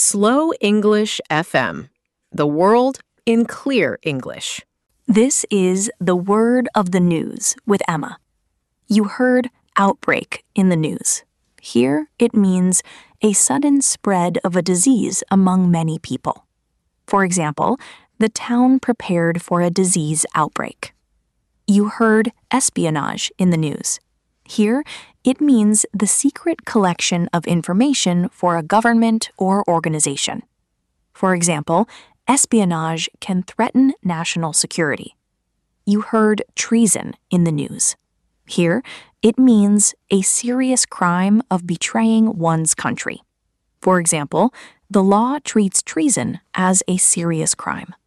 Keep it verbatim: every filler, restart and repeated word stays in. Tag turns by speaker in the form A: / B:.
A: Slow English F M, the world in clear English.
B: This is the word of the news with Emma. You heard outbreak in the news. Here it means a sudden spread of a disease among many people. For example, the town prepared for a disease outbreak. You heard espionage in the news. Here, it means the secret collection of information for a government or organization. For example, espionage can threaten national security. You heard treason in the news. Here, it means a serious crime of betraying one's country. For example, the law treats treason as a serious crime.